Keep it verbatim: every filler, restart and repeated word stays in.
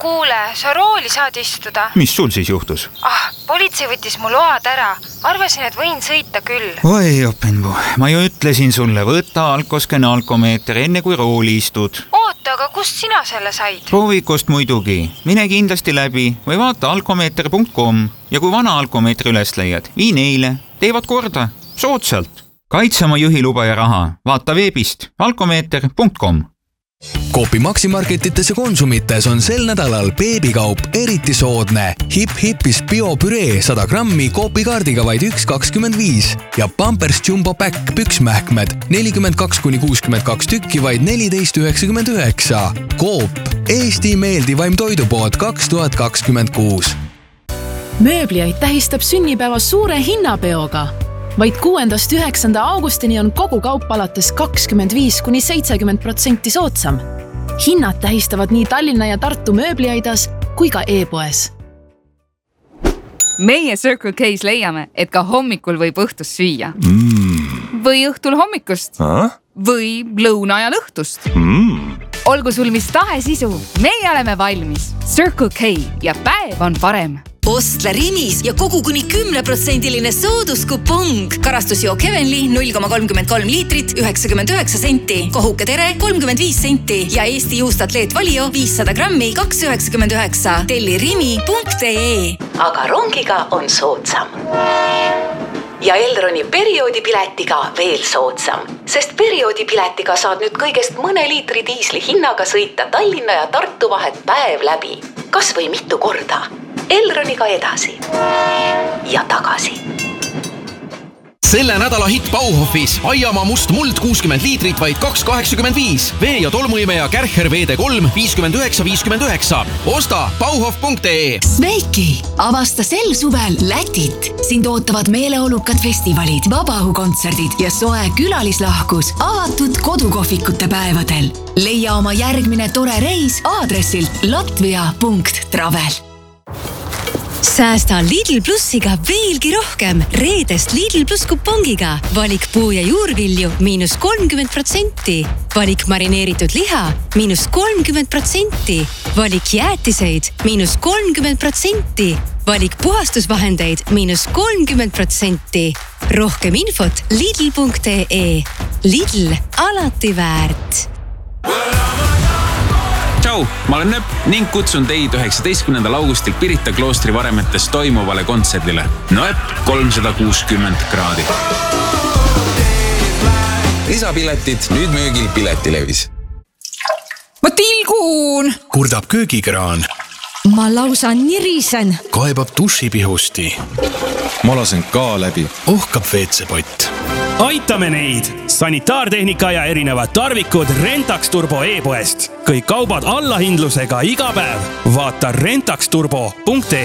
kuule, sa rooli saad istuda. Mis sul siis juhtus? Ah, politsei võttis mu load ära. Arvasin, et võin sõita küll. Oi, Openbu, ma ju ütlesin sulle, võtta alkoskene alkomeeter enne kui rooli istud. Oota, aga kust sina selle said? Proovikust muidugi. Mine kindlasti läbi või vaata alkomeeter punkt com ja kui vana alkomeetri üles leiad, vii neile. Teevad korda. Soodsalt. Kaitse oma juhiluba ja raha. Vaata veebist alkomeeter punkt com. Coopi Maximarketites ja Konsumites on sel nädalal beebikaup eriti soodne. Hip-Hipis biopüree sada grammi Coopi kaardiga vaid üks kakskümmend viis ja Pampers Jumbo Pack püksmähkmed nelikümmend kaks kuni kuuskümmend kaks tükki vaid neliteist üheksakümmend üheksa. Coop, Eesti meeldivaim toidupood kaks tuhat kakskümmend kuus. Mööbliaid tähistab sünnipäeva suure hinnapeoga. Vaid kuuendast üheksanda augustini on kogu kaup alates kakskümmend viis kuni seitsekümmend protsenti soodsam. Hinnad tähistavad nii Tallinna ja Tartu mööbliaidas kui ka e-poes. Meie Circle K's leiame, et ka hommikul võib õhtust süüa. Mm. Või õhtul hommikust. Ah? Või lõuna ajal õhtust. Mm. Olgu sul mis tahe sisu, meie oleme valmis. Circle K ja päev on parem. Ostla Rimis ja kogu kuni kümne protsendiline sooduskupong. Karastusjook Heavenly null koma kolmkümmend kolm liitrit, üheksakümmend üheksa senti. Kohuke tere kolmkümmend viis senti ja Eesti juustatleet Valio viissada grammi kaks üheksakümmend üheksa. Telli rimi punkt ee. Aga rongiga on soodsam. Ja Elroni perioodipiletiga veel soodsam, sest perioodipiletiga saad nüüd kõigest mõne liitri diisli hinnaga sõita Tallinna ja Tartu vahet päev läbi. Kas või mitu korda. Elroniga edasi ja tagasi. Selle nädala hit Bauhofis Aiamaa must muld kuuskümmend liitrit vaid kaks kaheksakümmend viis. Vee- ja tolmuimeja Kärcher V D kolm viiskümmend üheksa viiskümmend üheksa. Osta bauhof punkt ee. Sveiki! Avasta sel suvel Lätit. Sind ootavad meeleolukad festivalid, vabahukontserdid ja soe külalislahkus avatud kodukohvikute päevadel. Leia oma järgmine tore reis aadressilt latvia punkt travel. Säästa Lidl Plussiga veelgi rohkem reedest Lidl Plus kupongiga. Valik puu- ja juurvilju miinus kolmkümmend protsenti. Valik marineeritud liha miinus kolmkümmend protsenti. Valik jäätiseid miinus kolmkümmend protsenti. Valik puhastusvahendeid miinus kolmkümmend protsenti. Rohkem infot lidl punkt ee. Lidl, alati väärt. Tšau, ma olen Nöp ning kutsun teid üheksateistkümnendal augustil Pirita kloostri varemetes toimuvale kontserdile. Nöp kolmsada kuuskümmend kraadi. Lisapiletid nüüd müügil Piletilevis. Ma tilgun! Kurdab köögikraan. Ma lausa nirisen. Kaebab dušipihusti. Ma lasen ka läbi. Ohkab veetsepott. Aitame neid! Sanitaartehnika ja erinevad tarvikud Rentax Turbo e-poest. Kõik kaubad allahindlusega iga päev. Vaata rentax turbo punkt ee.